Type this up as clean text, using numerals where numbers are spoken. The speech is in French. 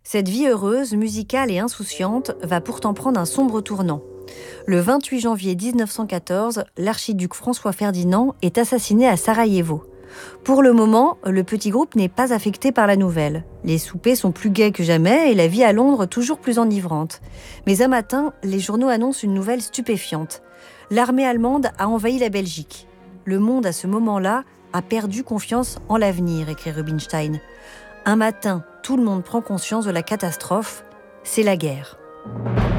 Cette vie heureuse, musicale et insouciante va pourtant prendre un sombre tournant. Le 28 janvier 1914, l'archiduc François Ferdinand est assassiné à Sarajevo. Pour le moment, le petit groupe n'est pas affecté par la nouvelle. Les soupers sont plus gais que jamais et la vie à Londres toujours plus enivrante. Mais un matin, les journaux annoncent une nouvelle stupéfiante. L'armée allemande a envahi la Belgique. Le monde, à ce moment-là, a perdu confiance en l'avenir, écrit Rubinstein. Un matin, tout le monde prend conscience de la catastrophe, c'est la guerre.